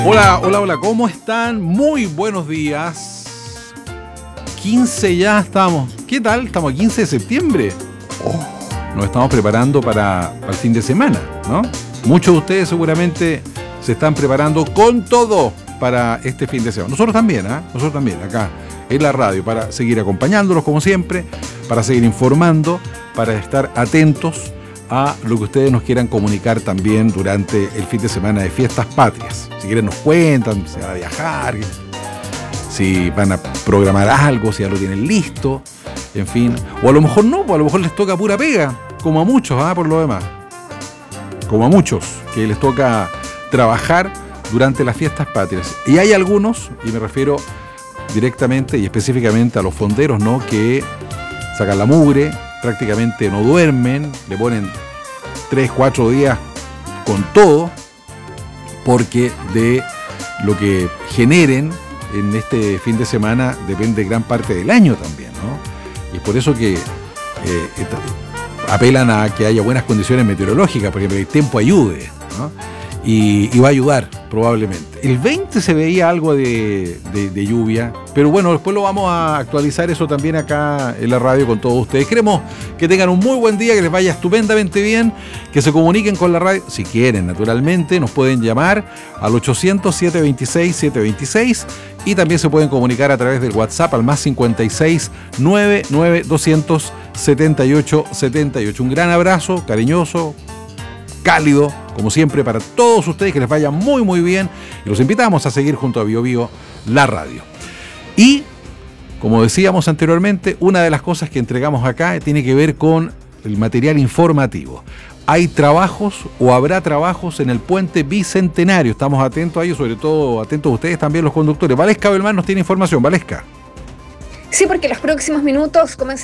Hola, hola, hola, ¿cómo están? Muy buenos días. 15 ya estamos. ¿Qué tal? Estamos a 15 de septiembre. Nos estamos preparando para el fin de semana, ¿no? Muchos de ustedes seguramente se están preparando con todo para este fin de semana. Nosotros también, Nosotros también, acá en la radio, para seguir acompañándolos como siempre, para seguir informando, para estar atentos a lo que ustedes nos quieran comunicar también durante el fin de semana de fiestas patrias. Si quieren nos cuentan, si van a viajar, si van a programar algo, si ya lo tienen listo, en fin. O a lo mejor no, pues a lo mejor les toca pura pega, como a muchos, por lo demás. Como a muchos, que les toca trabajar durante las fiestas patrias. Y hay algunos, y me refiero directamente y específicamente a los fonderos, ¿no?, que sacan la mugre, prácticamente no duermen, le ponen 3, 4 días con todo, porque de lo que generen en este fin de semana depende gran parte del año también, ¿no? Y es por eso que apelan a que haya buenas condiciones meteorológicas, porque el tiempo ayude, ¿no? Y va a ayudar probablemente. El 20 se veía algo de lluvia, pero bueno, después lo vamos a actualizar eso también acá en la radio con todos ustedes. Queremos que tengan un muy buen día, que les vaya estupendamente bien, que se comuniquen con la radio, si quieren, naturalmente, nos pueden llamar al 800-726-726 y también se pueden comunicar a través del WhatsApp al más 569927878. Un gran abrazo, cariñoso, cálido, como siempre, para todos ustedes, que les vaya muy muy bien, y los invitamos a seguir junto a BioBio, la radio. Y, como decíamos anteriormente, una de las cosas que entregamos acá tiene que ver con el material informativo. Hay trabajos o habrá trabajos en el puente Bicentenario, estamos atentos a ello, sobre todo atentos a ustedes también, los conductores. Valesca Belmán nos tiene información. Valesca. Sí, porque los próximos minutos comienzan